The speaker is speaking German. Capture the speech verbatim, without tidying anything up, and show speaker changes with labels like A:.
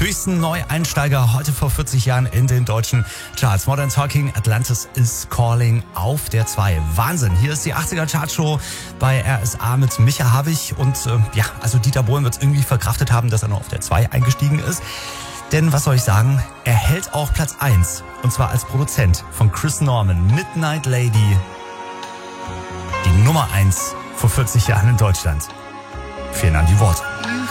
A: höchsten Neueinsteiger heute vor vierzig Jahren in den deutschen Charts. Modern Talking, Atlantis is Calling auf der zwei. Wahnsinn, hier ist die achtziger Chartshow bei R S A mit Micha Habich. Und äh, ja, also Dieter Bohlen wird es irgendwie verkraftet haben, dass er nur auf der zwei eingestiegen ist. Denn was soll ich sagen, er hält auch Platz eins. Und zwar als Produzent von Chris Norman, Midnight Lady. Die Nummer eins vor vierzig Jahren in Deutschland. Vielen Dank die Worte.